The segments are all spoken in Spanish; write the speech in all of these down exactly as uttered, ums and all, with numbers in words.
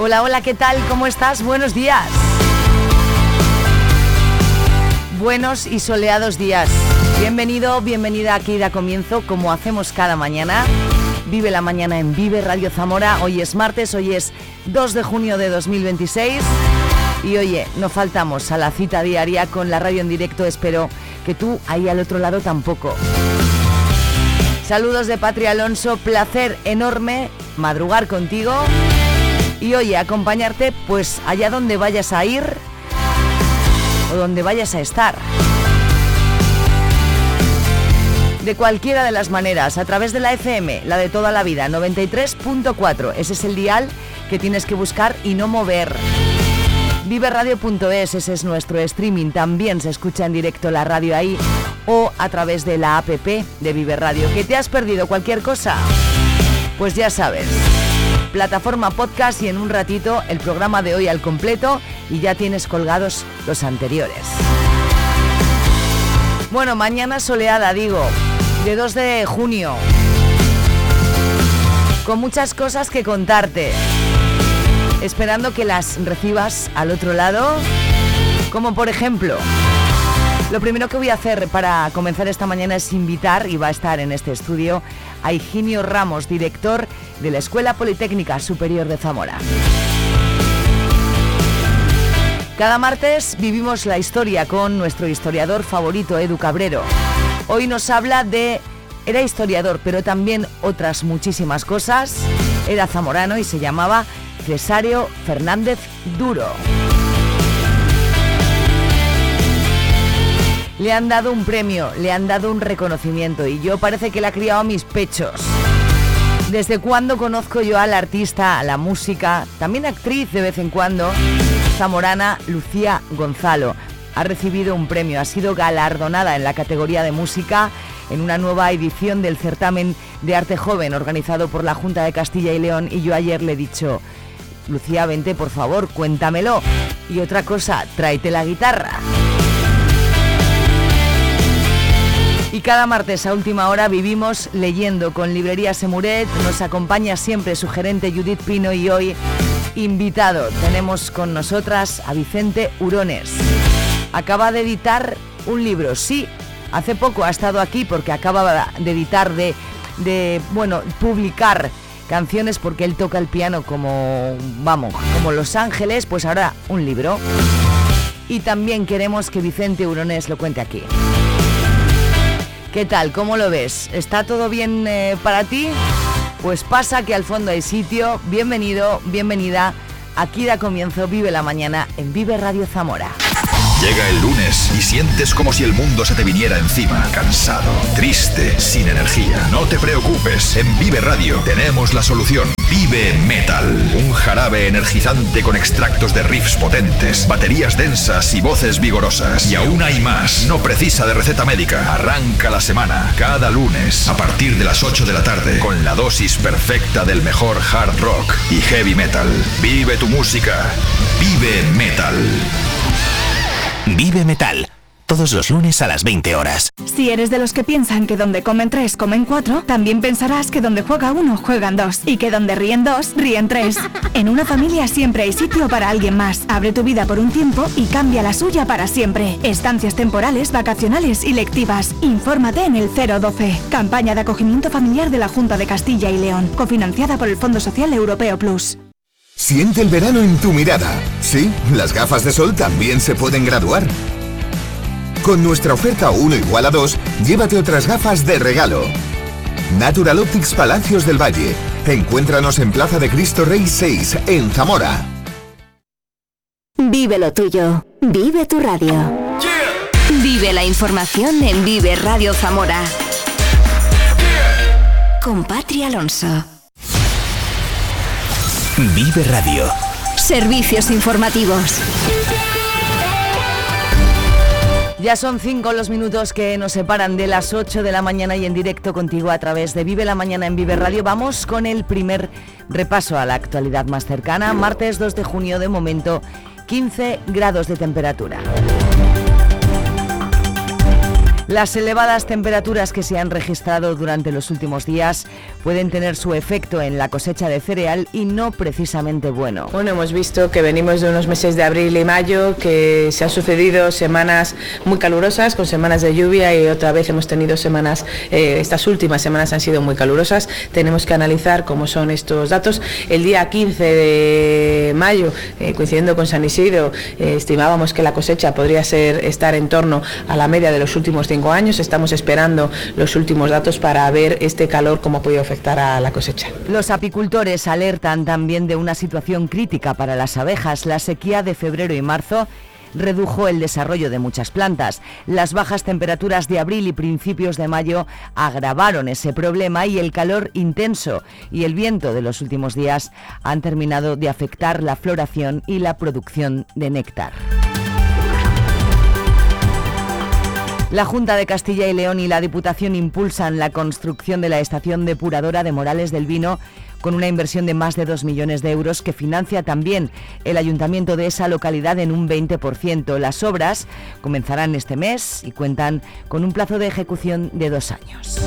Hola, hola, ¿qué tal? ¿Cómo estás? Buenos días. Buenos y soleados días. Bienvenido, bienvenida aquí de a comienzo, como hacemos cada mañana. Vive la mañana en Vive Radio Zamora. Hoy es martes, hoy es dos de junio de dos mil veintiséis. Y oye, no faltamos a la cita diaria con la radio en directo. Espero que tú ahí al otro lado tampoco. Saludos de Patria Alonso, placer enorme madrugar contigo. Y oye, acompañarte pues allá donde vayas a ir o donde vayas a estar. De cualquiera de las maneras, a través de la F M, la de toda la vida, noventa y tres punto cuatro. Ese es el dial que tienes que buscar y no mover. vive radio punto es, ese es nuestro streaming. También se escucha en directo la radio ahí o a través de la app de Vive Radio. ¿Que te has perdido cualquier cosa? Pues ya sabes. Plataforma podcast y en un ratito el programa de hoy al completo y ya tienes colgados los anteriores. Bueno, mañana soleada, digo, de dos de junio, con muchas cosas que contarte, esperando que las recibas al otro lado, como por ejemplo, lo primero que voy a hacer para comenzar esta mañana es invitar, y va a estar en este estudio, a Higinio Ramos, director de la Escuela Politécnica Superior de Zamora. Cada martes vivimos la historia con nuestro historiador favorito, Edu Cabrero. Hoy nos habla de... Era historiador, pero también otras muchísimas cosas. Era zamorano y se llamaba Cesario Fernández Duro. Le han dado un premio, le han dado un reconocimiento y yo parece que le ha criado a mis pechos. ¿Desde cuándo conozco yo al artista, a la música, también actriz de vez en cuando, zamorana Lucía Gonzalo? Ha recibido un premio, ha sido galardonada en la categoría de música en una nueva edición del certamen de arte joven organizado por la Junta de Castilla y León y yo ayer le he dicho, Lucía, vente por favor, cuéntamelo. Y otra cosa, tráete la guitarra. Y cada martes a última hora vivimos leyendo con Librería Semuret. Nos acompaña siempre su gerente Judith Pino y hoy, invitado, tenemos con nosotras a Vicente Urones. Acaba de editar un libro, sí, hace poco ha estado aquí porque acaba de editar, de, de bueno, publicar canciones porque él toca el piano como, vamos, como Los Ángeles, pues ahora un libro. Y también queremos que Vicente Urones lo cuente aquí. ¿Qué tal? ¿Cómo lo ves? ¿Está todo bien eh, para ti? Pues pasa que al fondo hay sitio. Bienvenido, bienvenida. Aquí da comienzo Vive la Mañana en Vive Radio Zamora. Llega el lunes y sientes como si el mundo se te viniera encima. Cansado, triste, sin energía. No te preocupes, en Vive Radio tenemos la solución. Vive Metal, un jarabe energizante con extractos de riffs potentes, baterías densas y voces vigorosas. Y aún hay más, no precisa de receta médica. Arranca la semana, cada lunes, a partir de las ocho de la tarde, con la dosis perfecta del mejor hard rock y heavy metal. Vive tu música, Vive Metal. Vive Metal, todos los lunes a las veinte horas. Si eres de los que piensan que donde comen tres, comen cuatro, también pensarás que donde juega uno, juegan dos. Y que donde ríen dos, ríen tres. En una familia siempre hay sitio para alguien más. Abre tu vida por un tiempo y cambia la suya para siempre. Estancias temporales, vacacionales y lectivas. Infórmate en el cero doce. Campaña de acogimiento familiar de la Junta de Castilla y León. Cofinanciada por el Fondo Social Europeo Plus. Siente el verano en tu mirada. Sí, las gafas de sol también se pueden graduar. Con nuestra oferta uno igual a dos, llévate otras gafas de regalo. Natural Optics Palacios del Valle. Encuéntranos en Plaza de Cristo Rey seis, en Zamora. Vive lo tuyo. Vive tu radio. Yeah. Vive la información en Vive Radio Zamora. Yeah. Con Patria Alonso. Vive Radio. Servicios informativos. Ya son cinco los minutos que nos separan de las ocho de la mañana y en directo contigo a través de Vive la Mañana en Vive Radio. Vamos con el primer repaso a la actualidad más cercana. Martes dos de junio, de momento, quince grados de temperatura. Las elevadas temperaturas que se han registrado durante los últimos días pueden tener su efecto en la cosecha de cereal y no precisamente bueno. Bueno, hemos visto que venimos de unos meses de abril y mayo, que se han sucedido semanas muy calurosas, con semanas de lluvia, y otra vez hemos tenido semanas, eh, estas últimas semanas han sido muy calurosas. Tenemos que analizar cómo son estos datos. El día quince de mayo, eh, coincidiendo con San Isidro, eh, estimábamos que la cosecha podría ser estar en torno a la media de los últimos cinco años. Estamos esperando los últimos datos para ver este calor cómo ha podido afectar a la cosecha. Los apicultores alertan también de una situación crítica para las abejas. La sequía de febrero y marzo redujo el desarrollo de muchas plantas. Las bajas temperaturas de abril y principios de mayo agravaron ese problema, y el calor intenso y el viento de los últimos días han terminado de afectar la floración y la producción de néctar. La Junta de Castilla y León y la Diputación impulsan la construcción de la estación depuradora de Morales del Vino, con una inversión de más de dos millones de euros que financia también el ayuntamiento de esa localidad en un veinte por ciento. Las obras comenzarán este mes y cuentan con un plazo de ejecución de dos años.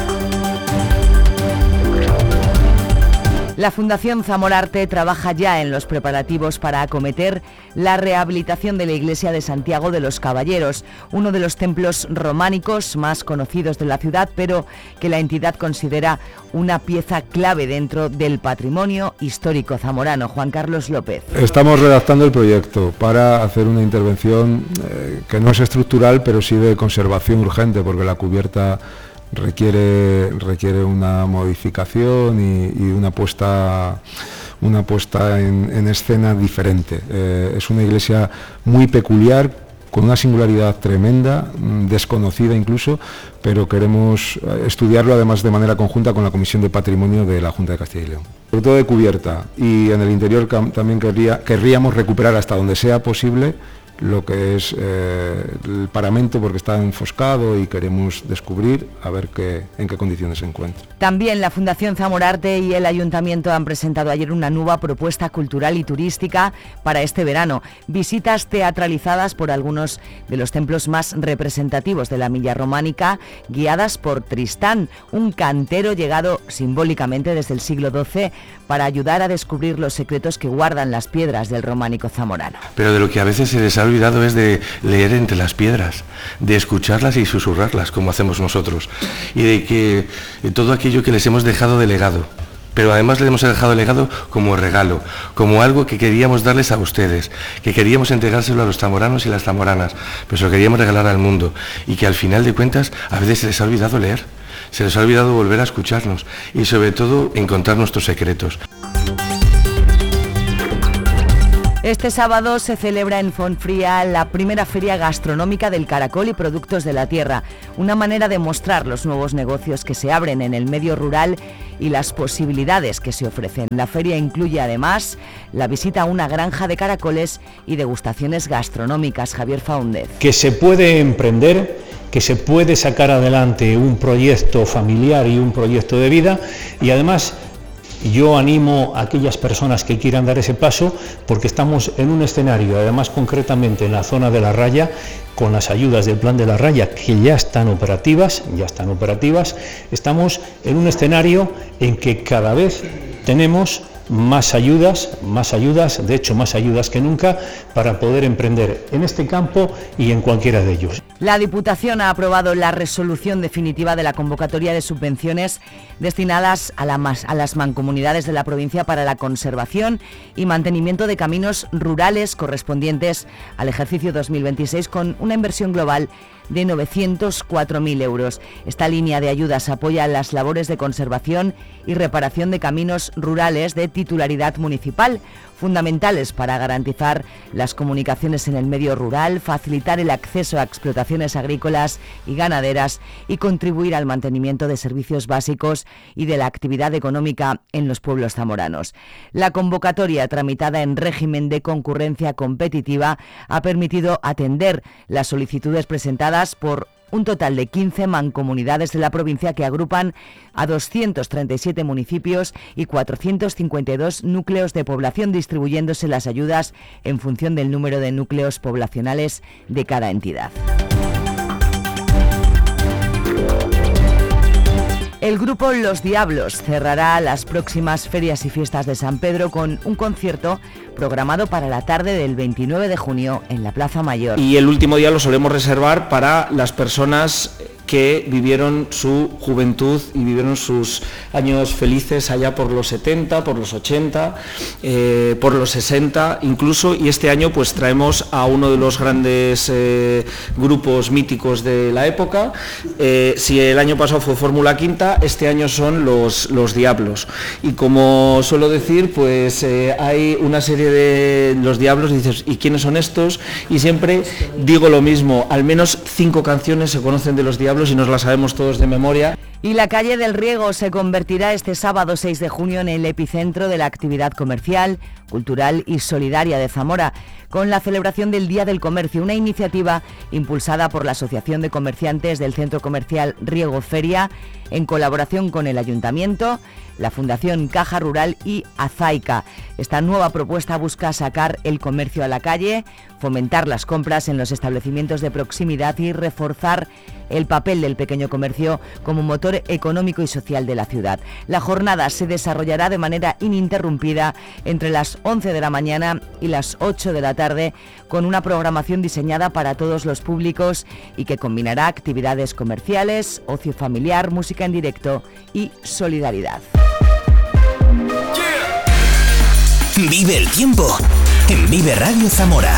La Fundación Zamorarte trabaja ya en los preparativos para acometer la rehabilitación de la iglesia de Santiago de los Caballeros, uno de los templos románicos más conocidos de la ciudad, pero que la entidad considera una pieza clave dentro del patrimonio histórico zamorano. Juan Carlos López. Estamos redactando el proyecto para hacer una intervención eh, que no es estructural, pero sí de conservación urgente, porque la cubierta requiere requiere una modificación y, y una puesta una puesta en, en escena diferente. Eh, es una iglesia muy peculiar, con una singularidad tremenda, desconocida incluso, pero queremos estudiarlo además de manera conjunta con la Comisión de Patrimonio de la Junta de Castilla y León. Sobre todo de cubierta, y en el interior también querría, querríamos recuperar hasta donde sea posible lo que es eh, el paramento, porque está enfoscado y queremos descubrir a ver qué, en qué condiciones se encuentra. También la Fundación Zamorarte y el Ayuntamiento han presentado ayer una nueva propuesta cultural y turística para este verano. Visitas teatralizadas por algunos de los templos más representativos de la milla románica, guiadas por Tristán, un cantero llegado simbólicamente desde el siglo doce para ayudar a descubrir los secretos que guardan las piedras del románico zamorano. Pero de lo que a veces se les ha olvidado es de leer entre las piedras, de escucharlas y susurrarlas, como hacemos nosotros, y de que todo aquello que les hemos dejado de legado, pero además les hemos dejado de legado como regalo, como algo que queríamos darles a ustedes, que queríamos entregárselo a los zamoranos y las zamoranas, pero se lo queríamos regalar al mundo, y que al final de cuentas a veces se les ha olvidado leer, se les ha olvidado volver a escucharnos y sobre todo encontrar nuestros secretos. Este sábado se celebra en Fontfría la primera feria gastronómica del caracol y productos de la tierra, una manera de mostrar los nuevos negocios que se abren en el medio rural y las posibilidades que se ofrecen. La feria incluye además la visita a una granja de caracoles y degustaciones gastronómicas. Javier Faúndez. Que se puede emprender, que se puede sacar adelante un proyecto familiar y un proyecto de vida, y además yo animo a aquellas personas que quieran dar ese paso, porque estamos en un escenario, además concretamente en la zona de la Raya, con las ayudas del Plan de la Raya que ya están operativas, ya están operativas, estamos en un escenario en que cada vez tenemos más ayudas, más ayudas, de hecho más ayudas que nunca, para poder emprender en este campo y en cualquiera de ellos. La Diputación ha aprobado la resolución definitiva de la convocatoria de subvenciones destinadas a, la mas, a las mancomunidades de la provincia para la conservación y mantenimiento de caminos rurales correspondientes al ejercicio dos mil veintiséis, con una inversión global de novecientos cuatro mil euros. Esta línea de ayudas apoya las labores de conservación y reparación de caminos rurales de titularidad municipal, fundamentales para garantizar las comunicaciones en el medio rural, facilitar el acceso a explotaciones agrícolas y ganaderas y contribuir al mantenimiento de servicios básicos y de la actividad económica en los pueblos zamoranos. La convocatoria, tramitada en régimen de concurrencia competitiva, ha permitido atender las solicitudes presentadas por un total de quince mancomunidades de la provincia que agrupan a doscientos treinta y siete municipios y cuatrocientos cincuenta y dos núcleos de población, distribuyéndose las ayudas en función del número de núcleos poblacionales de cada entidad. El grupo Los Diablos cerrará las próximas ferias y fiestas de San Pedro con un concierto programado para la tarde del veintinueve de junio en la Plaza Mayor. Y el último día lo solemos reservar para las personas que vivieron su juventud y vivieron sus años felices allá por los setenta, por los ochenta, eh, por los sesenta incluso, y este año pues traemos a uno de los grandes eh, grupos míticos de la época. Eh, si el año pasado fue Fórmula Quinta, este año son los, los Diablos, y como suelo decir, pues eh, hay una serie de Los Diablos y dices, ¿y quiénes son estos? Y siempre digo lo mismo, al menos cinco canciones se conocen de Los Diablos y nos las sabemos todos de memoria. Y la calle del Riego se convertirá este sábado seis de junio en el epicentro de la actividad comercial, cultural y solidaria de Zamora, con la celebración del Día del Comercio, una iniciativa impulsada por la Asociación de Comerciantes del Centro Comercial Riego Feria, en colaboración con el Ayuntamiento, la Fundación Caja Rural y Azaica. Esta nueva propuesta busca sacar el comercio a la calle, fomentar las compras en los establecimientos de proximidad y reforzar el papel del pequeño comercio como motor económico y social de la ciudad. La jornada se desarrollará de manera ininterrumpida entre las once de la mañana y las ocho de la tarde, con una programación diseñada para todos los públicos y que combinará actividades comerciales, ocio familiar, música en directo y solidaridad. Vive el tiempo en Vive Radio Zamora.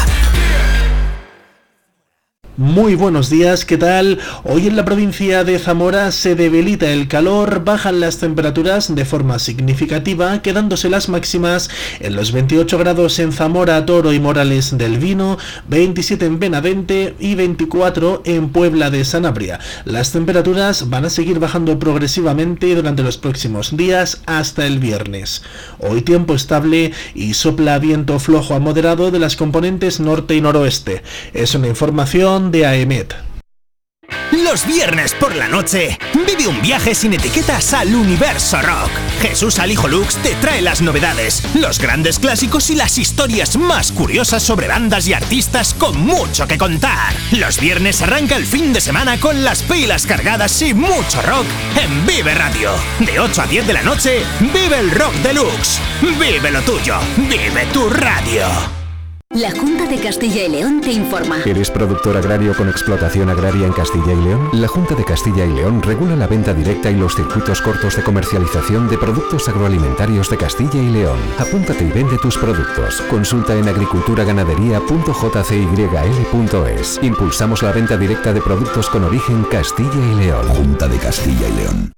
Muy buenos días, ¿qué tal? Hoy en la provincia de Zamora se debilita el calor, bajan las temperaturas de forma significativa, quedándose las máximas en los veintiocho grados en Zamora, Toro y Morales del Vino, veintisiete en Benavente y veinticuatro en Puebla de Sanabria. Las temperaturas van a seguir bajando progresivamente durante los próximos días hasta el viernes. Hoy tiempo estable y sopla viento flojo a moderado de las componentes norte y noroeste. Es una información de A E M E T. Los viernes por la noche, vive un viaje sin etiquetas al universo rock. Jesús Alijo Lux te trae las novedades, los grandes clásicos y las historias más curiosas sobre bandas y artistas con mucho que contar. Los viernes arranca el fin de semana con las pilas cargadas y mucho rock en Vive Radio. De ocho a diez de la noche, vive el rock deluxe. Vive lo tuyo, vive tu radio. La Junta de Castilla y León te informa. ¿Eres productor agrario con explotación agraria en Castilla y León? La Junta de Castilla y León regula la venta directa y los circuitos cortos de comercialización de productos agroalimentarios de Castilla y León. Apúntate y vende tus productos. Consulta en agriculturaganadería punto j c y l punto es. Impulsamos la venta directa de productos con origen Castilla y León. Junta de Castilla y León.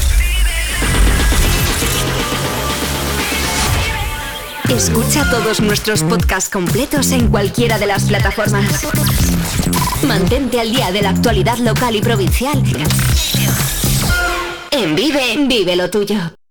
Escucha todos nuestros podcasts completos en cualquiera de las plataformas. Mantente al día de la actualidad local y provincial en Vive, Vive lo tuyo.